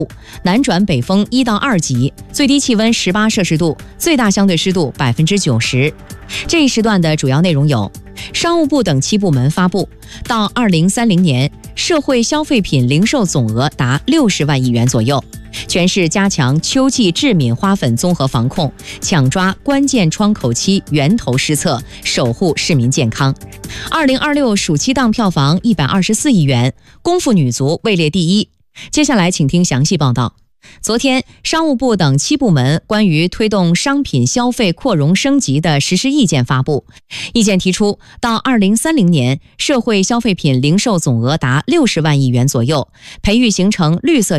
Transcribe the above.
南转北风1到2级，最低气温18摄氏度，最大相对湿度90%。这一时段的主要内容有：商务部等7部门发布，到2030年，社会消费品零售总额达60万亿元左右。全市加强秋季致敏花粉综合防控，抢抓关键窗口期源头施策，守护市民健康。2026暑期档票房124亿元，功夫女足位列第一。接下来请听详细报道。昨天，商务部等7部门关于推动商品消费扩容升级的实施意见发布。意见提出，到2030年，社会消费品零售总额达60万亿元左右，培育形成绿色